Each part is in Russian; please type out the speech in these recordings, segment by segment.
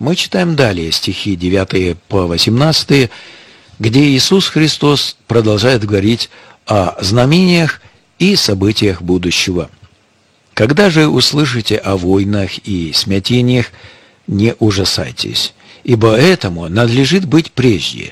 Мы читаем далее стихи 9 по 18, где Иисус Христос продолжает говорить о знамениях и событиях будущего. «Когда же услышите о войнах и смятениях, не ужасайтесь, ибо этому надлежит быть прежде,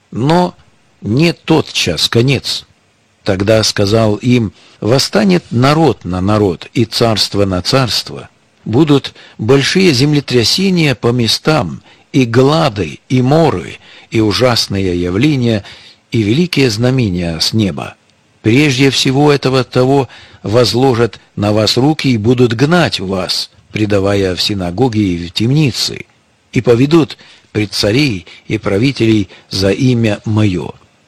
но не тотчас конец. Тогда сказал им: восстанет народ на народ и царство на царство. Будут большие землетрясения по местам, и глады, и моры, и ужасные явления, и великие знамения с неба. Прежде всего этого того возложат на вас руки и будут гнать вас, предавая в синагоги и в темницы, и поведут пред царей и правителей за имя Мое.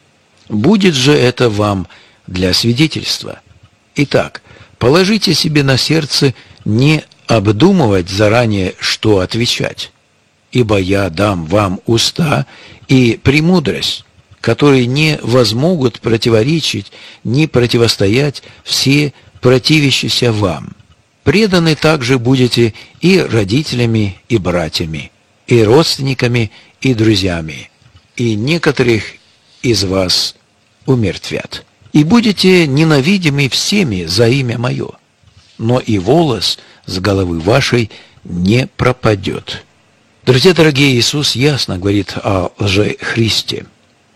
Будет же это вам для свидетельства. Итак, положите себе на сердце не обдумывать заранее, что отвечать, ибо я дам вам уста и премудрость, которые не возмогут противоречить, ни противостоять все противящиеся вам. Преданы также будете и родителями, и братьями, и родственниками, и друзьями, и некоторых из вас умертвят. И будете ненавидимы всеми за имя Мое, но и волос с головы вашей не пропадет». Друзья дорогие, Иисус ясно говорит о лже-Христе.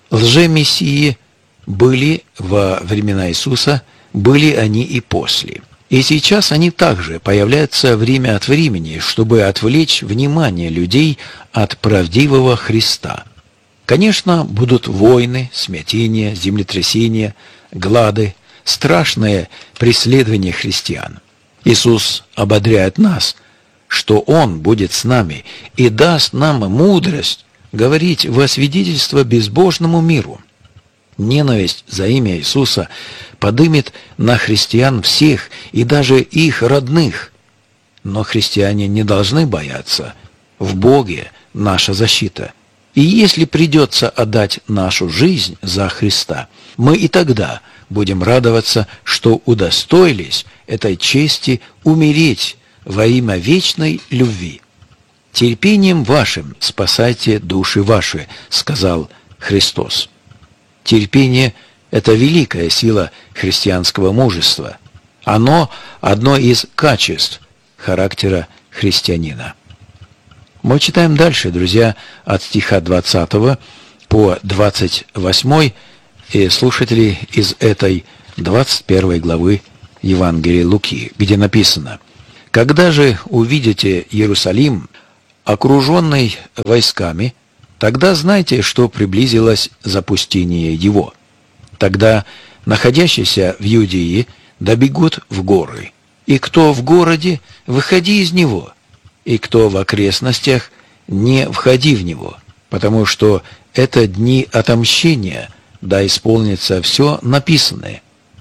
Лже-мессии были во времена Иисуса, были они и после. И сейчас они также появляются время от времени, чтобы отвлечь внимание людей от правдивого Христа. Конечно, будут войны, смятения, землетрясения, глады, страшное преследование христиан. Иисус ободряет нас, что Он будет с нами и даст нам мудрость говорить во свидетельство безбожному миру. Ненависть за имя Иисуса подымет на христиан всех и даже их родных. Но христиане не должны бояться. В Боге наша защита. И если придется отдать нашу жизнь за Христа, мы и тогда будем радоваться, что удостоились этой чести умереть во имя вечной любви. «Терпением вашим спасайте души ваши», — сказал Христос. Терпение — это великая сила христианского мужества. Оно — одно из качеств характера христианина. Мы читаем дальше, друзья, от стиха 20 по 28, и слушатели из этой 21 главы Евангелия Луки, где написано: «Когда же увидите Иерусалим, окруженный войсками, тогда знайте, что приблизилось запустение его. Тогда находящиеся в Иудее добегут в горы, и кто в городе, выходи из него, и кто в окрестностях, не входи в него, потому что это дни отомщения, да исполнится все написанное.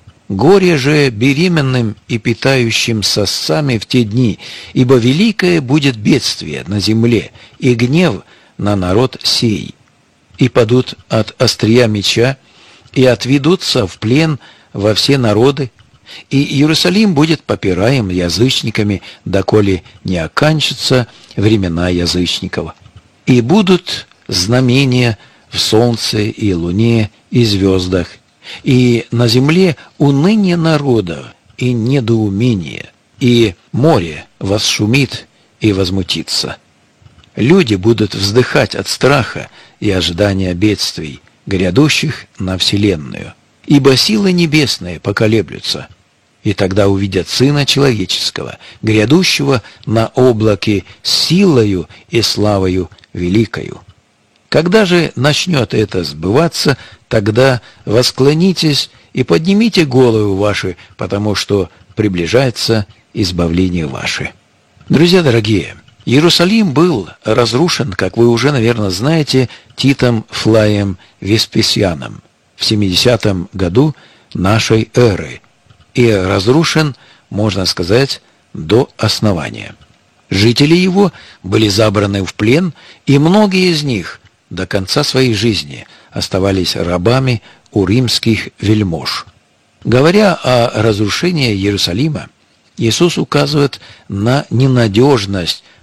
Горе же беременным и питающим сосцами в те дни, ибо великое будет бедствие на земле и гнев на народ сей. И падут от острия меча, и отведутся в плен во все народы, и Иерусалим будет попираем язычниками, доколе не окончатся времена язычников. И будут знамения в солнце и луне и звездах, и на земле уныние народа и недоумение, и море восшумит и возмутится. Люди будут вздыхать от страха и ожидания бедствий, грядущих на вселенную, ибо силы небесные поколеблются, и тогда увидят Сына Человеческого, грядущего на облаке с силою и славою великою. Когда же начнет это сбываться, тогда восклонитесь и поднимите головы ваши, потому что приближается избавление ваше». Друзья дорогие, Иерусалим был разрушен, как вы уже, наверное, знаете, Титом Флавием Веспасианом в 70 году нашей эры, и разрушен, можно сказать, до основания. Жители его были забраны в плен, и многие из них до конца своей жизни оставались рабами у римских вельмож. Говоря о разрушении Иерусалима, Иисус указывает на ненадежность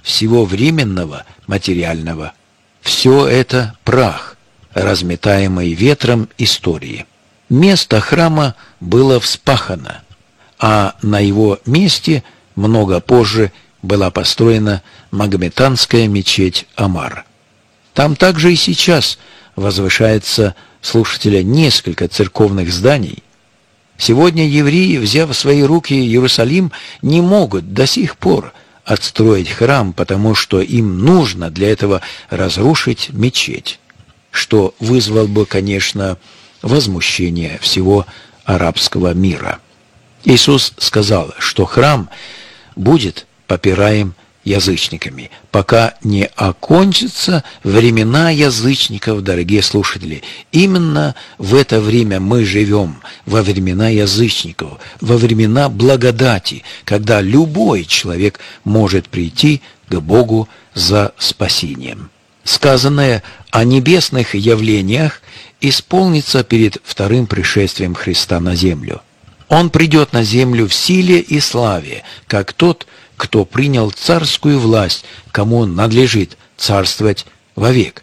всего временного, материального. Все это прах, разметаемый ветром истории. Место храма было вспахано, а на его месте много позже была построена магометанская мечеть Амар. Там также и сейчас возвышается, слушателя, несколько церковных зданий. Сегодня евреи, взяв в свои руки Иерусалим, не могут до сих пор отстроить храм, потому что им нужно для этого разрушить мечеть, что вызвало бы, конечно, возмущение всего арабского мира. Иисус сказал, что храм будет попираем язычниками, пока не окончатся времена язычников, дорогие слушатели. Именно в это время мы живем, во времена язычников, во времена благодати, когда любой человек может прийти к Богу за спасением. Сказанное о небесных явлениях исполнится перед вторым пришествием Христа на землю. Он придет на землю в силе и славе, как тот, кто принял царскую власть, кому надлежит царствовать вовек.